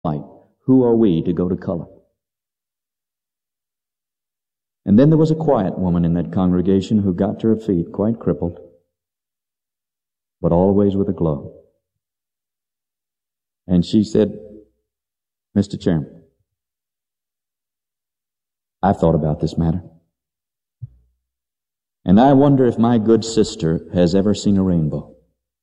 light. Who are we to go to color? And then there was a quiet woman in that congregation who got to her feet, quite crippled, but always with a glow. And she said, Mr. Chairman, I've thought about this matter. And I wonder if my good sister has ever seen a rainbow,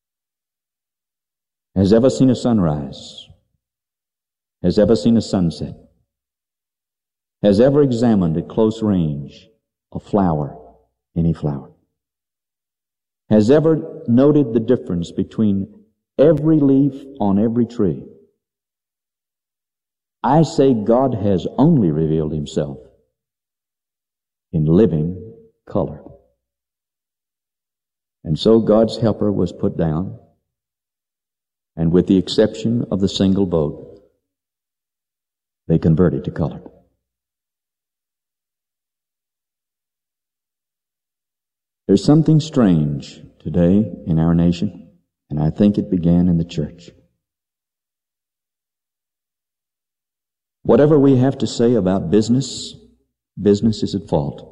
has ever seen a sunrise, has ever seen a sunset, has ever examined at close range a flower, any flower, has ever noted the difference between every leaf on every tree. I say God has only revealed Himself in living color. And so God's helper was put down, and with the exception of the single boat, they converted to color. There's something strange today in our nation, and I think it began in the church. Whatever we have to say about business, business is at fault.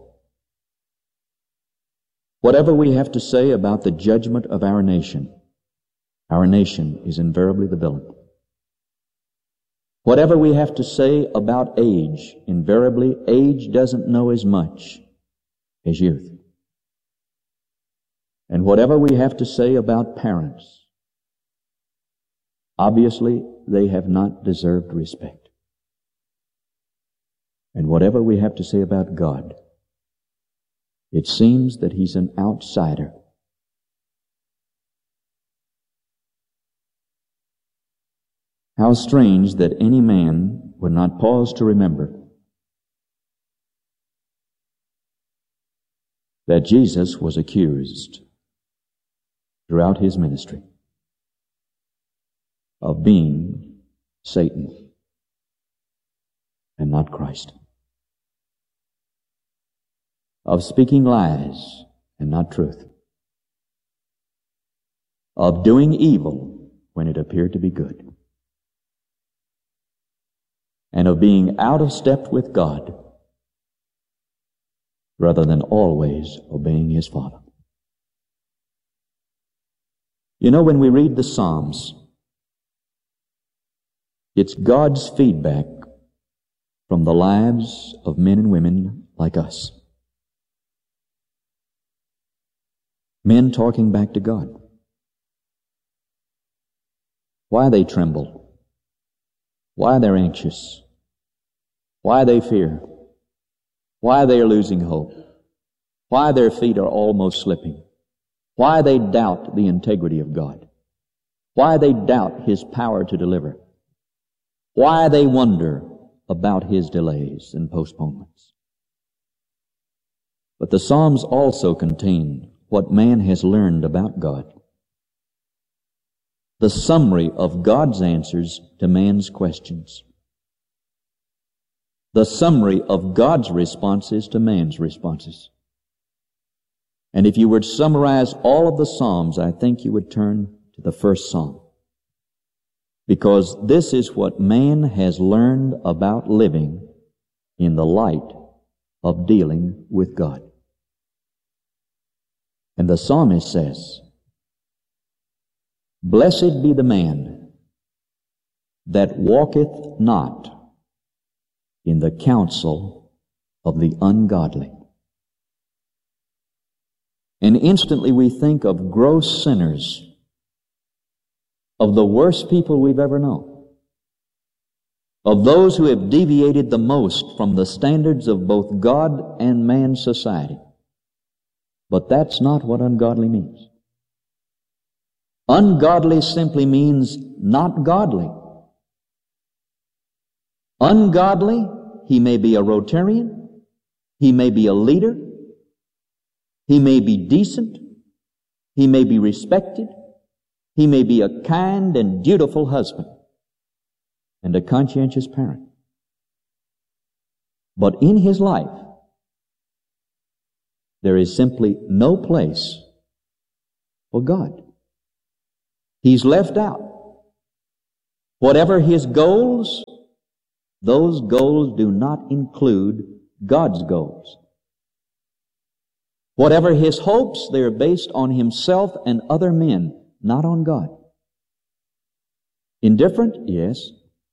Whatever we have to say about the judgment of our nation is invariably the villain. Whatever we have to say about age, invariably age doesn't know as much as youth. And whatever we have to say about parents, obviously they have not deserved respect. And whatever we have to say about God, it seems that He's an outsider. How strange that any man would not pause to remember that Jesus was accused throughout His ministry of being Satan and not Christ, of speaking lies and not truth, of doing evil when it appeared to be good, and of being out of step with God rather than always obeying His Father. You know, when we read the Psalms, it's God's feedback from the lives of men and women like us. Men talking back to God. Why they tremble, why they're anxious, why they fear, why they are losing hope, why their feet are almost slipping, why they doubt the integrity of God, why they doubt His power to deliver, why they wonder about His delays and postponements. But the Psalms also contain what man has learned about God, the summary of God's answers to man's questions, the summary of God's responses to man's responses. And if you were to summarize all of the Psalms, I think you would turn to the first Psalm, because this is what man has learned about living in the light of dealing with God. And the psalmist says, "Blessed be the man that walketh not in the counsel of the ungodly." And instantly we think of gross sinners, of the worst people we've ever known, of those who have deviated the most from the standards of both God and man's society. But that's not what ungodly means. Ungodly simply means not godly. Ungodly, he may be a Rotarian, he may be a leader, he may be decent, he may be respected, he may be a kind and dutiful husband and a conscientious parent. But in his life, there is simply no place for God. He's left out. Whatever his goals, those goals do not include God's goals. Whatever his hopes, they are based on himself and other men, not on God. Indifferent? Yes.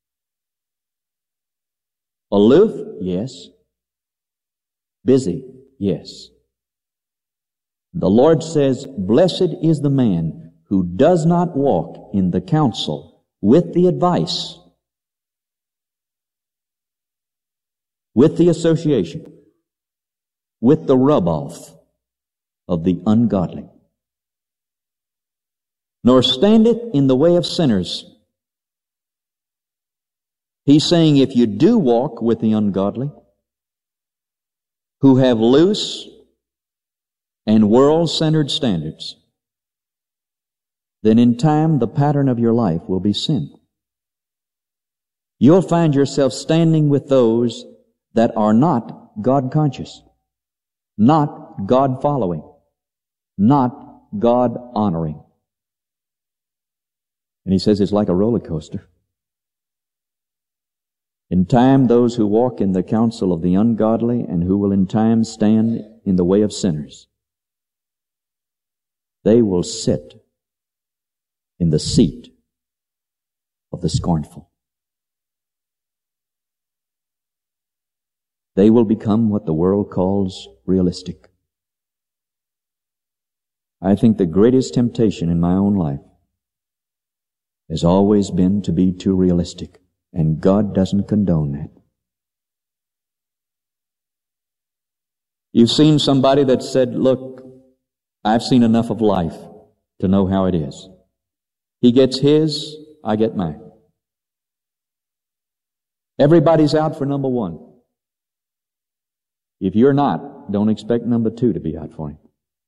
Aloof? Yes. Busy? Yes. The Lord says, "Blessed is the man who does not walk in the counsel, with the advice, with the association, with the rub-off of the ungodly, nor standeth in the way of sinners." He's saying if you do walk with the ungodly, who have loose and world-centered standards, then in time the pattern of your life will be sin. You'll find yourself standing with those that are not God-conscious, not God-following, not God-honoring. And he says it's like a roller coaster. In time, those who walk in the counsel of the ungodly and who will in time stand in the way of sinners, they will sit in the seat of the scornful. They will become what the world calls realistic. I think the greatest temptation in my own life has always been to be too realistic, and God doesn't condone that. You've seen somebody that said, "Look, I've seen enough of life to know how it is. He gets his, I get mine. Everybody's out for number one. If you're not, don't expect number two to be out for him."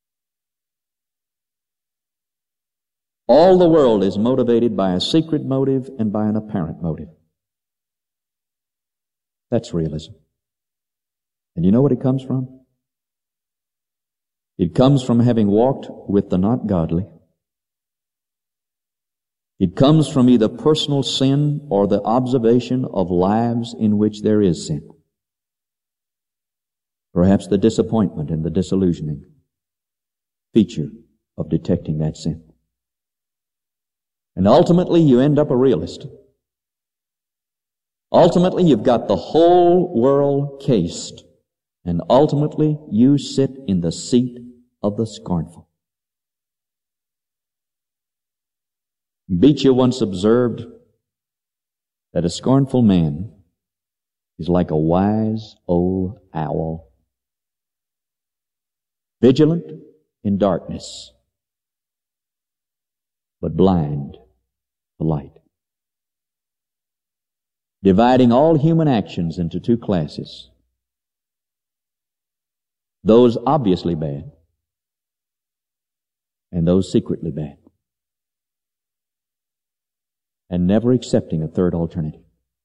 All the world is motivated by a secret motive and by an apparent motive. That's realism. And you know what it comes from? It comes from having walked with the not godly. It comes from either personal sin or the observation of lives in which there is sin. Perhaps the disappointment and the disillusioning feature of detecting that sin. And ultimately you end up a realist. Ultimately you've got the whole world cased, and ultimately you sit in the seat of the scornful. Beecher once observed that a scornful man is like a wise old owl, vigilant in darkness, but blind to light. Dividing all human actions into two classes. Those obviously bad and those secretly bad. And never accepting a third alternative.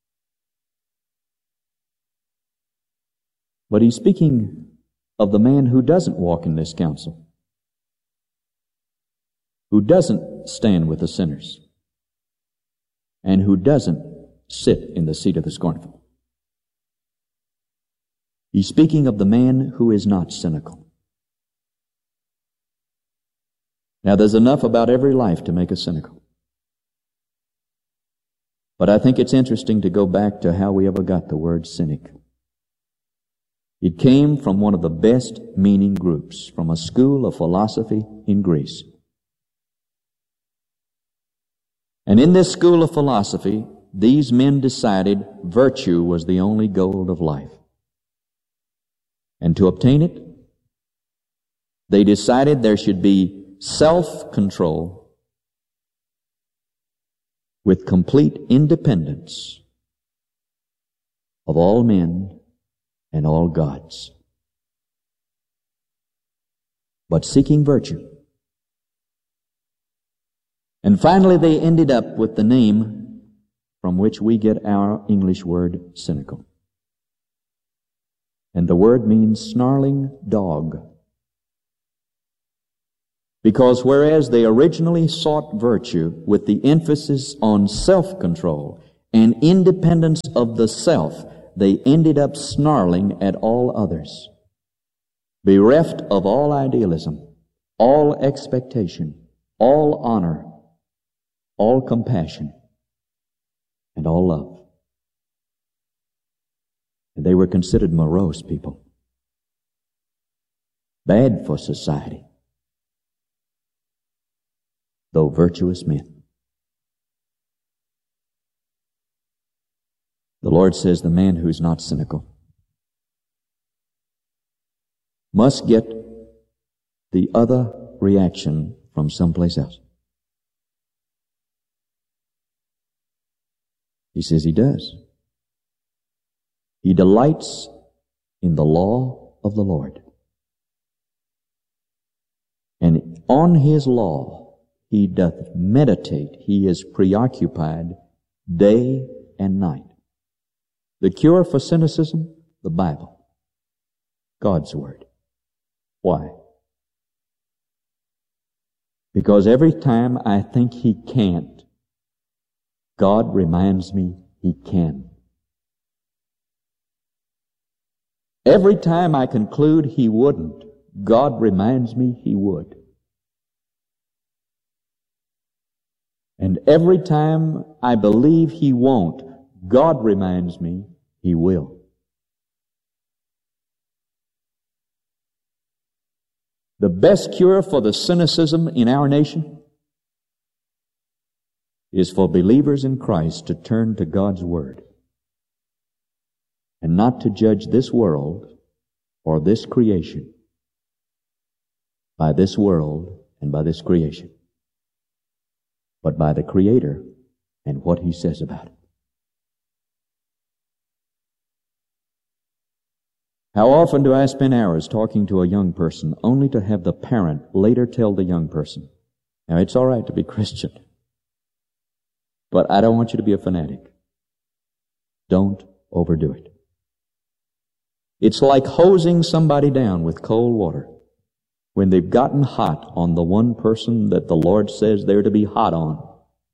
But he's speaking of the man who doesn't walk in this counsel, who doesn't stand with the sinners, and who doesn't sit in the seat of the scornful. He's speaking of the man who is not cynical. Now, there's enough about every life to make us cynical. But I think it's interesting to go back to how we ever got the word cynic. It came from one of the best meaning groups, from a school of philosophy in Greece. And in this school of philosophy, these men decided virtue was the only goal of life. And to obtain it, they decided there should be self-control with complete independence of all men and all gods. But seeking virtue. And finally they ended up with the name from which we get our English word cynical. And the word means snarling dog. Because whereas they originally sought virtue with the emphasis on self-control and independence of the self, they ended up snarling at all others, bereft of all idealism, all expectation, all honor, all compassion, and all love. And they were considered morose people, bad for society, though virtuous men. The Lord says the man who's not cynical must get the other reaction from someplace else. He says he does. He delights in the law of the Lord. And on his law he doth meditate. He is preoccupied day and night. The cure for cynicism? The Bible. God's Word. Why? Because every time I think he can't, God reminds me he can. Every time I conclude he wouldn't, God reminds me he would. And every time I believe he won't, God reminds me he will. The best cure for the cynicism in our nation is for believers in Christ to turn to God's Word and not to judge this world or this creation by this world and by this creation, but by the Creator and what He says about it. How often do I spend hours talking to a young person only to have the parent later tell the young person, now it's all right to be Christian, but I don't want you to be a fanatic. Don't overdo it. It's like hosing somebody down with cold water when they've gotten hot on the one person that the Lord says they're to be hot on.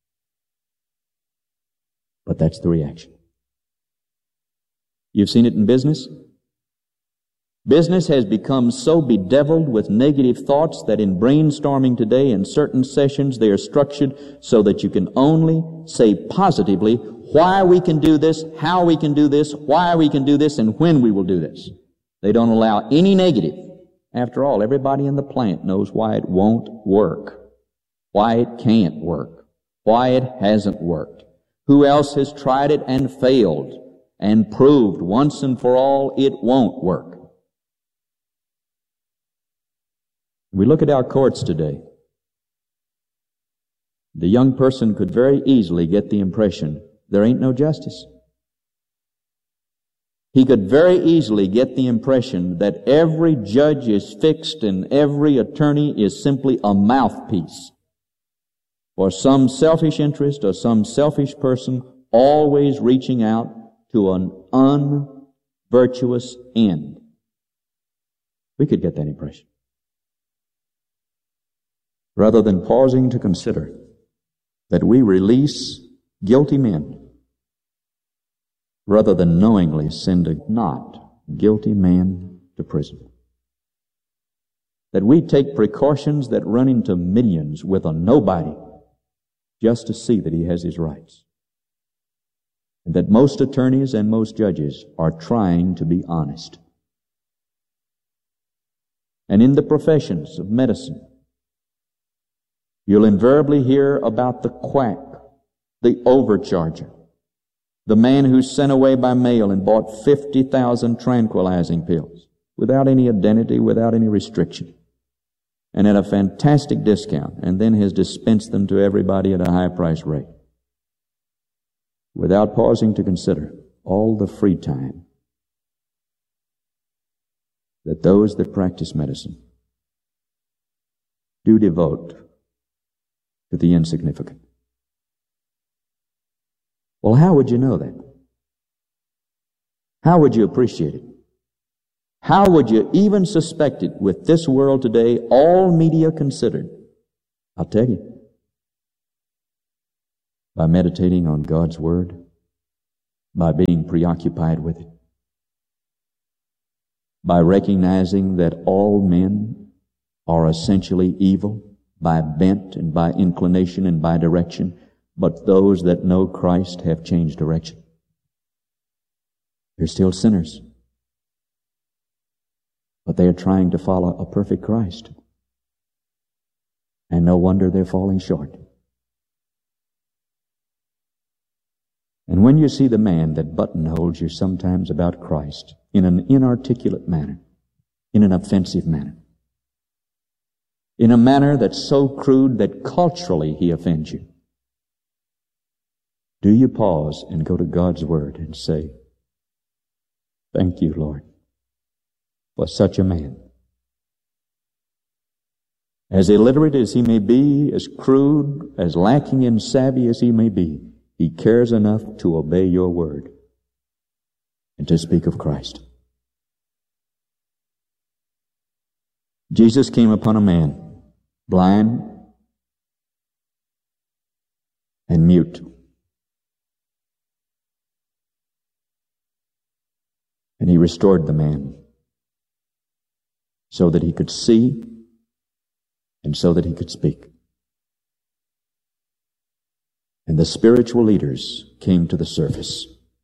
But that's the reaction. You've seen it in business. Business has become so bedeviled with negative thoughts that in brainstorming today in certain sessions they are structured so that you can only say positively why we can do this, how we can do this, why we can do this, and when we will do this. They don't allow any negative. After all, everybody in the plant knows why it won't work, why it can't work, why it hasn't worked. Who else has tried it and failed and proved once and for all it won't work? We look at our courts today. The young person could very easily get the impression there ain't no justice. He could very easily get the impression that every judge is fixed and every attorney is simply a mouthpiece for some selfish interest or some selfish person, always reaching out to an unvirtuous end. We could get that impression. Rather than pausing to consider that we release guilty men, rather than knowingly send a not guilty man to prison. That we take precautions that run into millions with a nobody just to see that he has his rights. And that most attorneys and most judges are trying to be honest. And in the professions of medicine, you'll invariably hear about the quack, the overcharger, the man who sent away by mail and bought 50,000 tranquilizing pills without any identity, without any restriction, and at a fantastic discount, and then has dispensed them to everybody at a high price rate, without pausing to consider all the free time that those that practice medicine do devote to the insignificant. Well, how would you know that? How would you appreciate it? How would you even suspect it with this world today, all media considered, I'll tell you. By meditating on God's Word, by being preoccupied with it, by recognizing that all men are essentially evil by bent and by inclination and by direction, but those that know Christ have changed direction. They're still sinners, but they are trying to follow a perfect Christ. And no wonder they're falling short. And when you see the man that buttonholes you sometimes about Christ in an inarticulate manner, in an offensive manner, in a manner that's so crude that culturally he offends you, do you pause and go to God's Word and say, "Thank you, Lord, for such a man. As illiterate as he may be, as crude, as lacking in savvy as he may be, he cares enough to obey your word and to speak of Christ." Jesus came upon a man, blind and mute. And he restored the man so that he could see and so that he could speak. And the spiritual leaders came to the surface.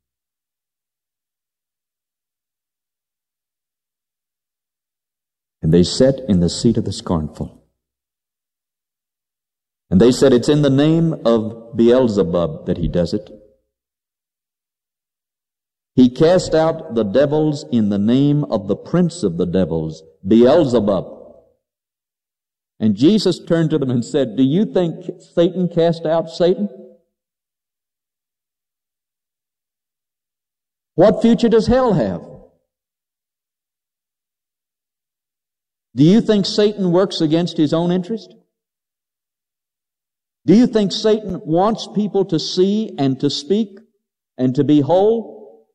And they sat in the seat of the scornful. And they said, "It's in the name of Beelzebub that he does it. He cast out the devils in the name of the prince of the devils, Beelzebub." And Jesus turned to them and said, "Do you think Satan cast out Satan? What future does hell have? Do you think Satan works against his own interest? Do you think Satan wants people to see and to speak and to be whole?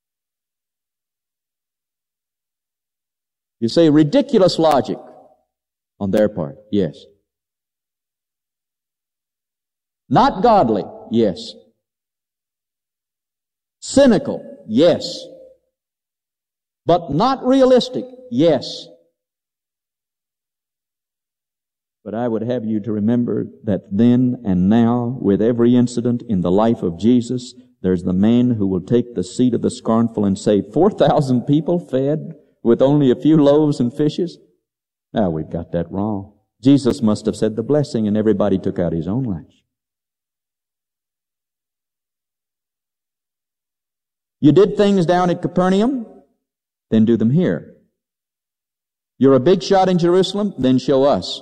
You say ridiculous logic on their part. Yes. Not godly. Yes. Cynical. Yes. But not realistic. Yes. But I would have you to remember that then and now, with every incident in the life of Jesus, there's the man who will take the seat of the scornful and say, 4,000 people fed with only a few loaves and fishes? Now, we've got that wrong. Jesus must have said the blessing and everybody took out his own lunch. You did things down at Capernaum, then do them here. You're a big shot in Jerusalem, then show us.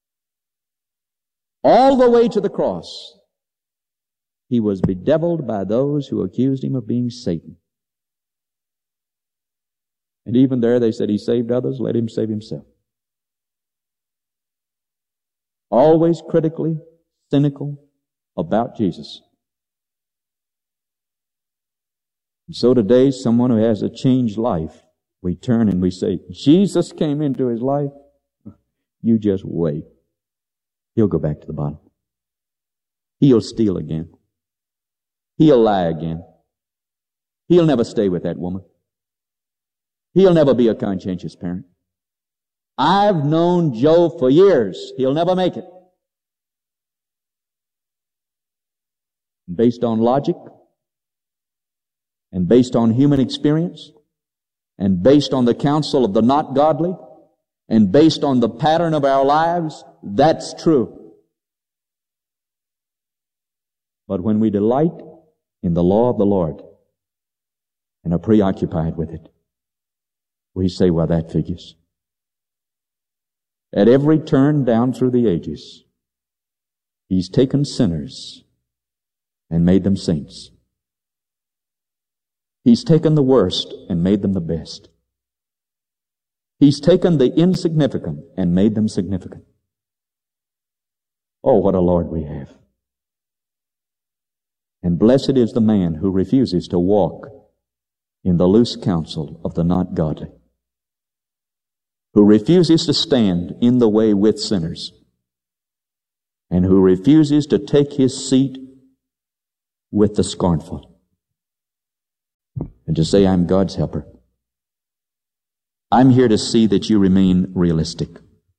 All the way to the cross, he was bedeviled by those who accused him of being Satan. And even there they said, he saved others, let him save himself. Always critically cynical about Jesus. And so today, someone who has a changed life, we turn and we say, Jesus came into his life. You just wait. He'll go back to the bottom. He'll steal again. He'll lie again. He'll never stay with that woman. He'll never be a conscientious parent. I've known Joe for years. He'll never make it. Based on logic, and based on human experience, and based on the counsel of the not godly, and based on the pattern of our lives, that's true. But when we delight in the law of the Lord and are preoccupied with it, we say, well, that figures. At every turn down through the ages, he's taken sinners and made them saints. He's taken the worst and made them the best. He's taken the insignificant and made them significant. Oh, what a Lord we have. And blessed is the man who refuses to walk in the loose counsel of the not godly, who refuses to stand in the way with sinners, and who refuses to take his seat with the scornful and to say, I'm God's helper. I'm here to see that you remain realistic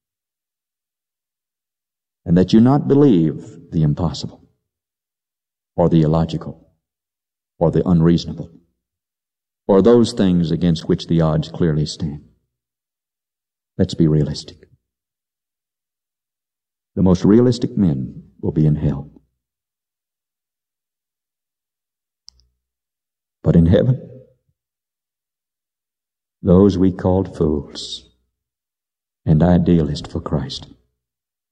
and that you not believe the impossible or the illogical or the unreasonable or those things against which the odds clearly stand. Let's be realistic. The most realistic men will be in hell. But in heaven, those we called fools and idealists for Christ